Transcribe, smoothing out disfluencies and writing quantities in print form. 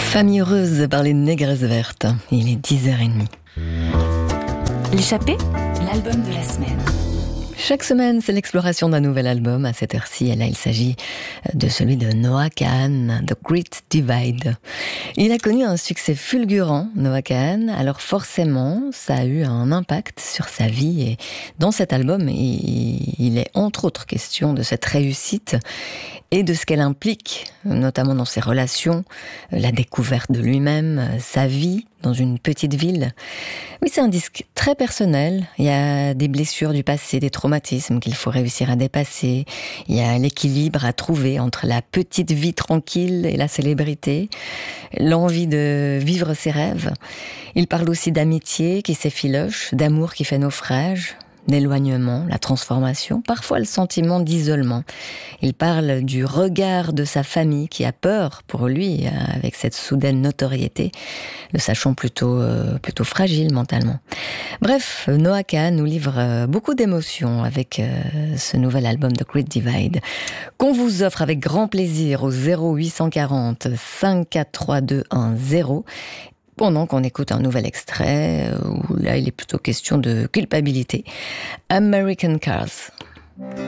Famille heureuse par les négresses vertes. Il est 10h30. L'échappée, l'album de la semaine. Chaque semaine, c'est l'exploration d'un nouvel album. À cette heure-ci, et là, il s'agit de celui de Noah Kahan, The Great Divide. Il a connu un succès fulgurant, Noah Kahan, alors forcément, ça a eu un impact sur sa vie. Et dans cet album, il est entre autres question de cette réussite et de ce qu'elle implique, notamment dans ses relations, la découverte de lui-même, sa vie dans une petite ville. Oui, c'est un disque très personnel. Il y a des blessures du passé, des traumatismes qu'il faut réussir à dépasser. Il y a l'équilibre à trouver entre la petite vie tranquille et la célébrité, l'envie de vivre ses rêves. Il parle aussi d'amitié qui s'effiloche, d'amour qui fait naufrage, l'éloignement, la transformation, parfois le sentiment d'isolement. Il parle du regard de sa famille qui a peur pour lui avec cette soudaine notoriété, le sachant plutôt fragile mentalement. Bref, Noah Kahan nous livre beaucoup d'émotions avec ce nouvel album The Great Divide qu'on vous offre avec grand plaisir au 0840 543210 pendant qu'on écoute un nouvel extrait où là il est plutôt question de culpabilité. American Cars.